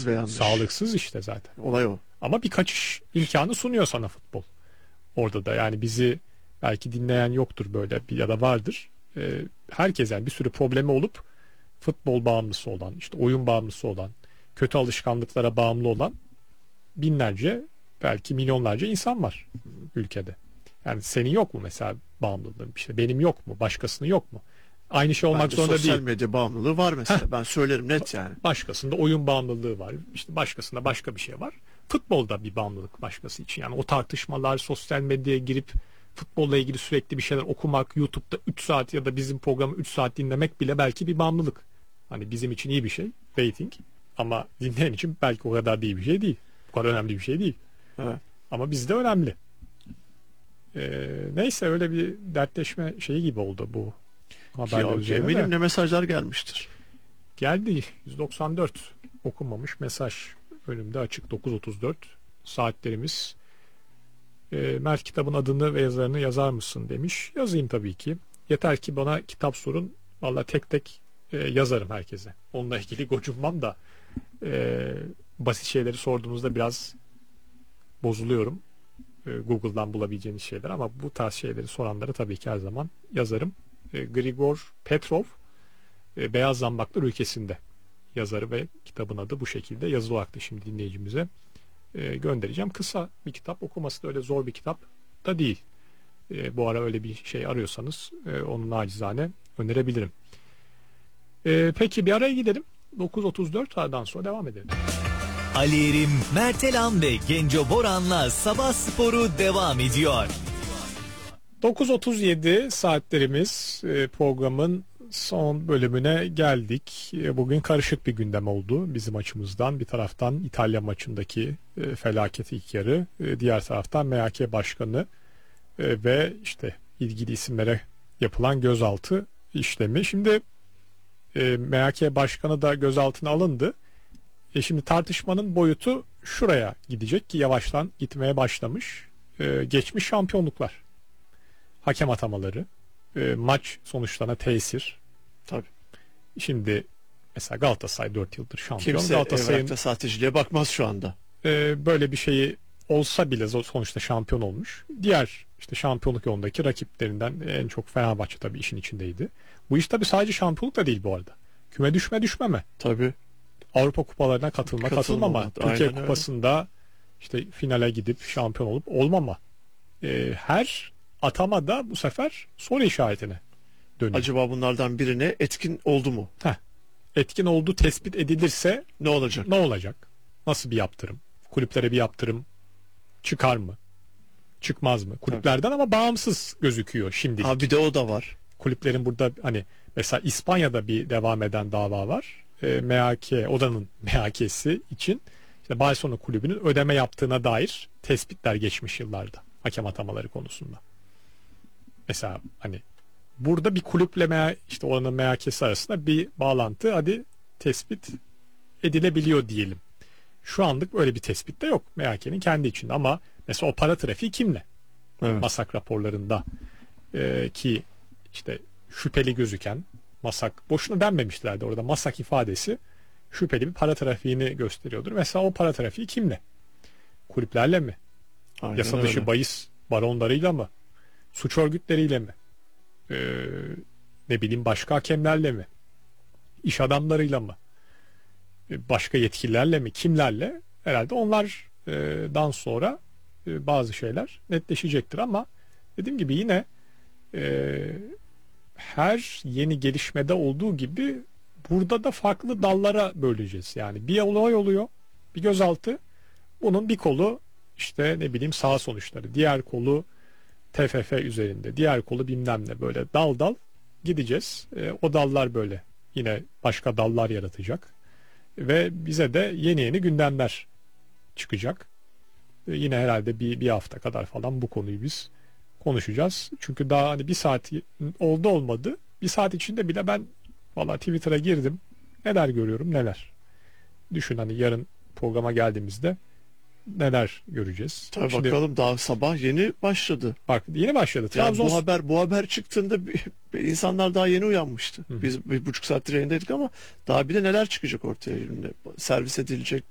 sağlıksız ve yanlış. Sağlıksız işte zaten. Olay o. Ama bir kaçış imkanı sunuyor sana futbol. Orada da yani bizi belki dinleyen yoktur böyle ya da vardır. Herkes yani bir sürü problemi olup futbol bağımlısı olan, işte oyun bağımlısı olan, kötü alışkanlıklara bağımlı olan binlerce belki milyonlarca insan var ülkede. Yani senin yok mu mesela bağımlılığın, işte benim yok mu, başkasının yok mu? Aynı şey olmak Bence zorunda değil. sosyal medya bağımlılığı var mesela. Ben söylerim net yani. Başkasında oyun bağımlılığı var. İşte başkasında başka bir şey var. Futbolda bir bağımlılık başkası için. Yani o tartışmalar, sosyal medyaya girip futbolla ilgili sürekli bir şeyler okumak, YouTube'da 3 saat ya da bizim programı 3 saat dinlemek bile belki bir bağımlılık. Hani bizim için iyi bir şey, rating. Ama dinleyen için belki o kadar iyi bir şey değil. Bu kadar önemli bir şey değil. Evet. Ama bizde önemli. Neyse öyle bir dertleşme şeyi gibi oldu bu haberler üzerine. Eminim ne mesajlar gelmiştir. Geldi 194 okunmamış mesaj önümde açık 9.34 saatlerimiz. Mert kitabın adını ve yazarını yazar mısın demiş. Yazayım tabii ki. Yeter ki bana kitap sorun. Vallahi tek tek yazarım herkese. Onunla ilgili gocunmam da basit şeyleri sorduğunuzda biraz bozuluyorum. Google'dan bulabileceğiniz şeyler ama bu tarz şeyleri soranlara tabii ki her zaman yazarım. Grigor Petrov Beyaz Zambaklar Ülkesi'nde yazarı ve kitabın adı bu şekilde yazılı olarak da şimdi dinleyicimize göndereceğim. Kısa bir kitap, okuması da öyle zor bir kitap da değil. Bu ara öyle bir şey arıyorsanız onu nacizane önerebilirim. Peki bir araya gidelim. 9.34 aradan sonra devam edelim. Ali Erim, Mertelan ve Genco Boran'la Sabah Sporu devam ediyor. 9.37 saatlerimiz, programın son bölümüne geldik. Bugün karışık bir gündem oldu bizim açımızdan. Bir taraftan İtalya maçındaki felaket ilk yarı, diğer taraftan MHK Başkanı ve işte ilgili isimlere yapılan gözaltı işlemi. Şimdi MHK Başkanı da gözaltına alındı. Şimdi tartışmanın boyutu şuraya gidecek ki yavaştan gitmeye başlamış. Geçmiş şampiyonluklar, hakem atamaları, maç sonuçlarına tesir. Tabii. Şimdi mesela Galatasaray 4 yıldır şampiyon. Kimse Galatasaray'ın evrakta sahteciliğe bakmaz şu anda. böyle bir şeyi olsa bile sonuçta şampiyon olmuş. Diğer işte şampiyonluk yolundaki rakiplerinden en çok Fenerbahçe tabii işin içindeydi. Bu iş tabii sadece şampiyonluk da değil bu arada. Küme düşmeme. Tabii. Avrupa kupalarına katılmama. Türkiye Aynen Kupası'nda işte finale gidip şampiyon olup olmama. Her atama da bu sefer soru işaretine dönüyor. Acaba bunlardan birine etkin oldu mu? Etkin olduğu tespit edilirse Ne olacak? ne olacak? Nasıl bir yaptırım? Kulüplere bir yaptırım çıkar mı? Çıkmaz mı? Kulüplerden ama bağımsız gözüküyor şimdi. Ha bir de o da var. Kulüplerin burada hani mesela İspanya'da bir devam eden dava var. MHK, odanın MHK'si için işte Barcelona kulübünün ödeme yaptığına dair tespitler geçmiş yıllarda hakem atamaları konusunda. Mesela hani burada bir kulüple işte oranın MHK'si arasında bir bağlantı hadi tespit edilebiliyor diyelim. Şu anlık böyle bir tespit de yok MHK'nin kendi içinde ama mesela o para trafiği kimle? Evet. Masak raporlarında ki işte şüpheli gözüken masak, boşuna denmemişlerdi orada, masak ifadesi şüpheli bir para trafiğini gösteriyordur. Mesela o para trafiği kimle? Kulüplerle mi? Aynen Yasa dışı öyle. bahis baronlarıyla mı? Suç örgütleriyle mi? Ne bileyim başka hakemlerle mi? İş adamlarıyla mı? Başka yetkililerle mi? Kimlerle? Herhalde onlardan sonra bazı şeyler netleşecektir ama dediğim gibi yine her yeni gelişmede olduğu gibi burada da farklı dallara böleceğiz. Yani bir olay oluyor, bir gözaltı. Bunun bir kolu işte ne bileyim sağ sonuçları, diğer kolu TFF üzerinde, diğer kolu bilmem ne, böyle dal dal gideceğiz. O dallar böyle yine başka dallar yaratacak ve bize de yeni gündemler çıkacak. Yine herhalde bir hafta kadar falan bu konuyu biz konuşacağız. Çünkü daha hani bir saat oldu olmadı. Bir saat içinde bile ben valla Twitter'a girdim. Neler görüyorum neler. Düşün hani yarın programa geldiğimizde neler göreceğiz. Tabii Şimdi, bakalım daha sabah yeni başladı. bak yeni başladı. Yani Trabzon... bu haber çıktığında insanlar daha yeni uyanmıştı. Biz 1,5 saattir yayındaydık ama daha bir de neler çıkacak ortaya. Şimdi servis edilecek